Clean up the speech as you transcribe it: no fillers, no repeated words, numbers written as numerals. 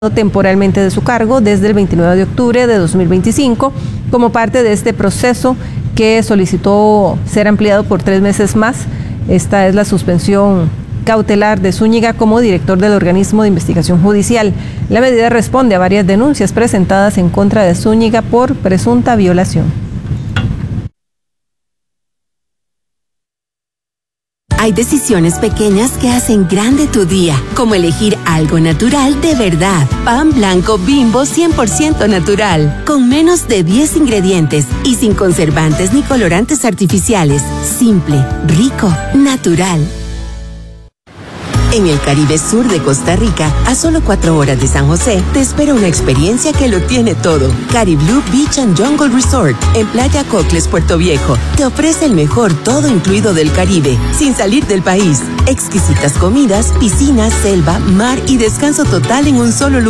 temporalmente de su cargo desde el 29 de octubre de 2025 como parte de este proceso que solicitó ser ampliado por 3 meses más. Esta es la suspensión cautelar de Zúñiga como director del organismo de investigación judicial. La medida responde a varias denuncias presentadas en contra de Zúñiga por presunta violación. Hay decisiones pequeñas que hacen grande tu día, como elegir algo natural de verdad. Pan blanco Bimbo 100% natural, con menos de 10 ingredientes y sin conservantes ni colorantes artificiales. Simple, rico, natural. En el Caribe Sur de Costa Rica, a solo 4 horas de San José, te espera una experiencia que lo tiene todo. Cariblu Beach and Jungle Resort, en Playa Cocles, Puerto Viejo, te ofrece el mejor todo incluido del Caribe, sin salir del país. Exquisitas comidas, piscinas, selva, mar y descanso total en un solo lugar.